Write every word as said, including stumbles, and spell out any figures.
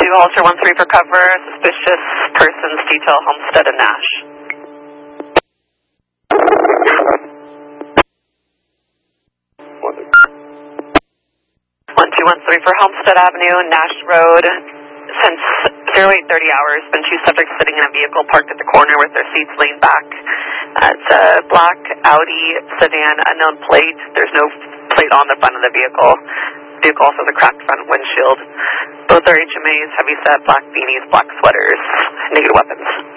two, Ultra one three for cover. Suspicious persons, detail Homestead and Nash. one two one three for Homestead Avenue, Nash Road. Since zero eight thirty hours, been two subjects sitting in a vehicle parked at the corner with their seats leaned back. Uh, it's a black Audi sedan, unknown plate. There's no plate on the front of the vehicle. The vehicle also has a cracked front windshield. Both are H M As, heavy set, black beanies, black sweaters, naked weapons.